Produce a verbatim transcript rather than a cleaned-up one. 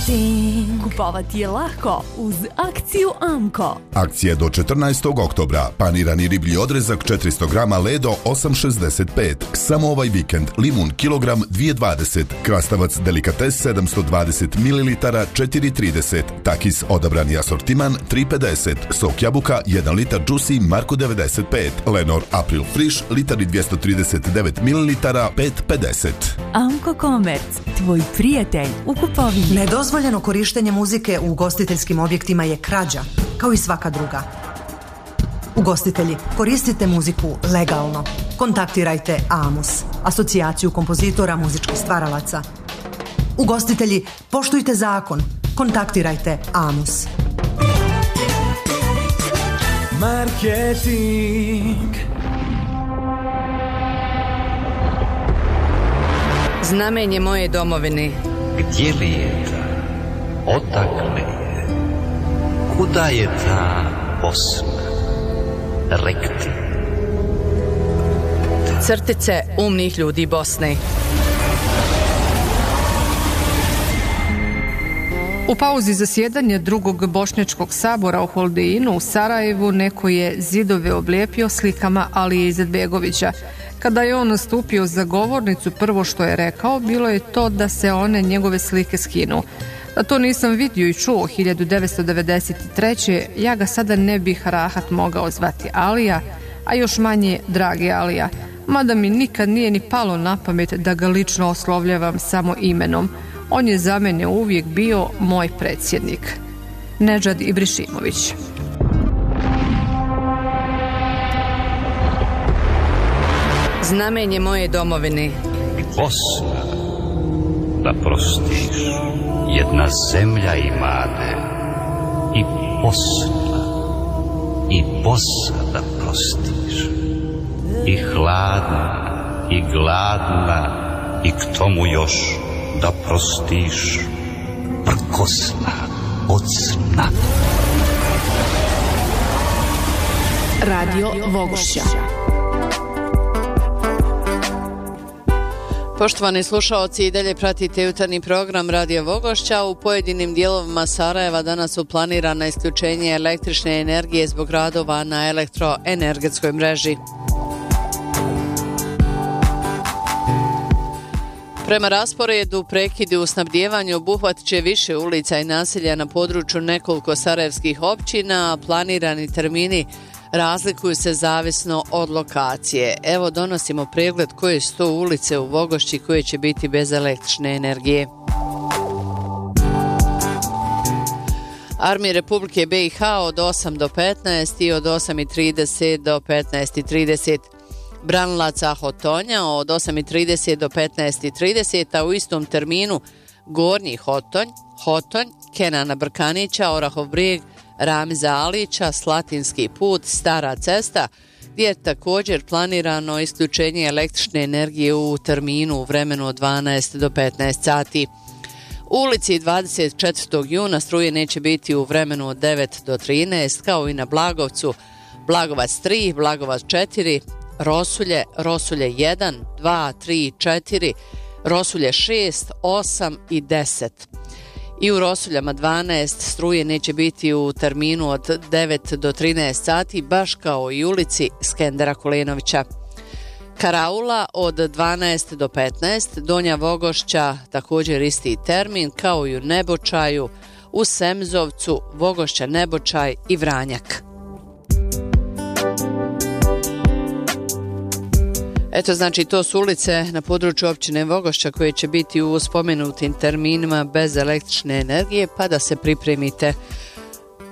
Marketing. Kupovati je lako uz akciju Amko. Akcija do četrnaestog oktobra. Panirani riblji odrezak četiristo grama Ledo osam šezdeset pet. Samo ovaj vikend limun kilogram dvije dvadeset. Krastavac delikates sedamsto dvadeset mililitara četiri trideset. Takis odabrani asortiman tri pedeset. Sok jabuka jedan litar Juicy Marko devedeset pet. Lenor April Friš litar i dvjesto trideset devet mililitara pet pedeset. Amko Komerc, tvoj prijatelj u kupovini. Nedozvoljeno korištenje muzike u ugostiteljskim objektima je krađa, kao i svaka druga. Ugostitelji, koristite muziku legalno. Kontaktirajte AMUS, asocijaciju kompozitora muzičkih stvaralaca. Ugostitelji, poštujte zakon. Kontaktirajte AMUS. Marketing. Znamenje moje domovine. Gdje li je ta? Odakle je? Kuda je ta Bosna? Rekti. Crtice umnih ljudi Bosne. U pauzi zasjedanja drugog bošnjačkog sabora u Holdeinu u Sarajevu neko je zidove oblijepio slikama Alije Izetbegovića. Kada je on nastupio za govornicu, prvo što je rekao bilo je to da se one njegove slike skinu. Da to nisam vidio i čuo hiljadu devetsto devedeset treće. ja ga sada ne bih rahat mogao zvati Alija, a još manje dragi Alija. Mada mi nikad nije ni palo na pamet da ga lično oslovljavam samo imenom. On je za mene uvijek bio moj predsjednik. Nedžad Ibrišimović. Znamenje moje domovine. Bosna, da prostiš, jedna zemlja imade. I Bosna, i Bosa da prostiš. I hladna, i gladna, i k tomu još da prostiš. Prkosna od sna. Radio Vogošća. Poštovani slušaoci, i dalje pratite jutarnji program Radio Vogošća. U pojedinim dijelovima Sarajeva danas su planirana isključenje električne energije zbog radova na elektroenergetskoj mreži. Prema rasporedu, prekidi u snabdijevanju obuhvatit će više ulica i naselja na području nekoliko sarajevskih općina, a planirani termini razlikuju se zavisno od lokacije. Evo donosimo pregled koje su to ulice u Vogošći koje će biti bez električne energije. Armije Republike B i H od osam do petnaest i od osam i trideset do petnaest i trideset. Branilaca Hotonja od osam i trideset do petnaest i trideset, a u istom terminu Gornji Hotonj, Hotonj, Kenana Brkanića, Orahov Brijeg, Ramiza Alića, Slatinski put, Stara cesta, gdje je također planirano isključenje električne energije u terminu u vremenu od dvanaest do petnaest sati. U ulici dvadeset četvrtog juna struje neće biti u vremenu od devet do trinaest, kao i na Blagovcu, Blagovac tri, Blagovac četiri, Rosulje, Rosulje jedan, dva, tri, četiri, Rosulje šest, osam i deset. I u Rosuljama dvanaest struje neće biti u terminu od devet do trinaest sati, baš kao i ulici Skendera Kulenovića. Karaula od dvanaest do petnaest, Donja Vogošća također isti termin, kao i u Nebočaju, u Semzovcu, Vogošća, Nebočaj i Vranjak. Eto, znači, to su ulice na području općine Vogošća koje će biti u spomenutim terminima bez električne energije, pa da se pripremite